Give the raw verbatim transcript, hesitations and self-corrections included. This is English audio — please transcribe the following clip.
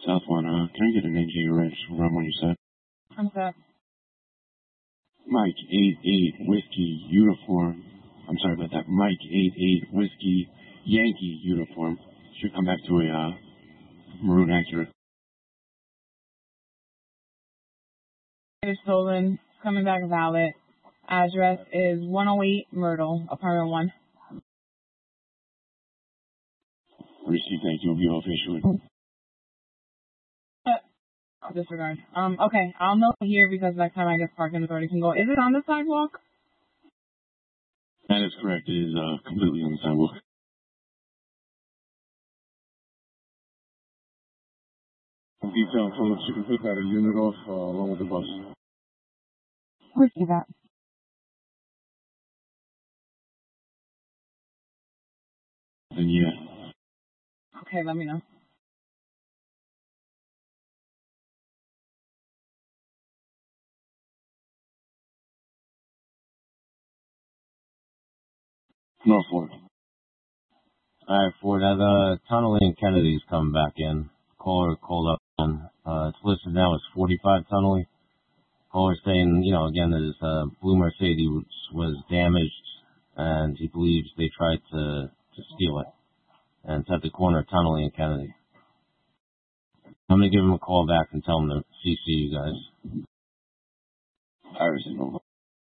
South one, uh, can I get an N J Reg run when you said? I'm set. Mike eight eight Whiskey Uniform. I'm sorry about that. Mike eight eight Whiskey Yankee Uniform. Should come back to a, uh, maroon accurate. It is stolen. Coming back valid. Address is one oh eight Myrtle, apartment one. Receipt, thank you. Will be official. Disregard. Um, okay, I'll note here because next time I guess parking authority can go. Is it on the sidewalk? That is correct. It is uh, completely on the sidewalk. Detail from the chicken pick out a unit off uh, along with the bus. Receive that. Then yeah. Okay, let me know. North Fork. Alright, Ford, that uh, tunneling in Kennedy's coming back in. Caller called up on, uh, it's listed now as forty-five tunneling. Caller saying, you know, again, that his uh, blue Mercedes was, was damaged and he believes they tried to, to steal it. And it's at the corner of tunneling in Kennedy. I'm going to give him a call back and tell him to C C you guys. I received